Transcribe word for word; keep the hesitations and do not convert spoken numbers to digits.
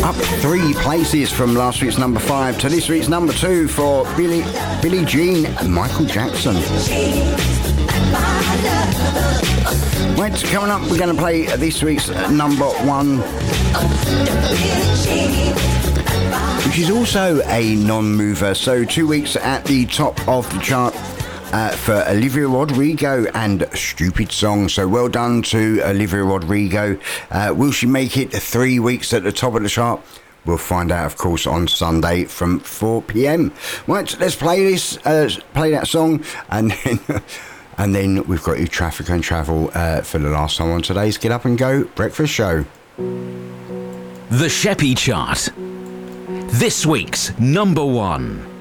Up three places from last week's number five to this week's number two for Billie, Billie Jean and Michael Jackson. Right, coming up, we're going to play this week's number one, which is also a non-mover. So two weeks at the top of the chart uh, for Olivia Rodrigo and Stupid Song. So well done to Olivia Rodrigo. Uh, will she make it three weeks at the top of the chart? We'll find out, of course, on Sunday from four p.m. Right, let's play this, uh, play that song, and then... And then we've got your traffic and travel uh, for the last time on today's Get Up and Go breakfast show. The Sheppy Chart. This week's number one.